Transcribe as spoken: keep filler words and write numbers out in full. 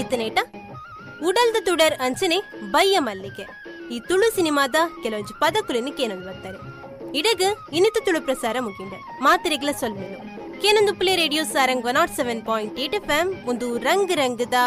ಇತ್ತನೇಟ ಉಡಲ್ದ ತುಡರ್ ಅಂಚನೆ ಬಯ್ಯ ಮಲ್ಲಿಗೆ ಈ ತುಳು ಸಿನಿಮಾದ ಕೆಲವೊಂದು ಪದಕುಲಿನ ಕೇನೊಂದು ಬರ್ತಾರೆ. ಇಡಗ ಇನ್ನಿತ ತುಳು ಪ್ರಸಾರ ಮುಗಿಂಡ ಮಾತಿರೆಗ್ಲ ಸೊಲ್ಮೆನು ಕೇನೊಂದು play radio Sarang one not seven point eight F M ಒಂದು ರಂಗ್ ರಂಗದ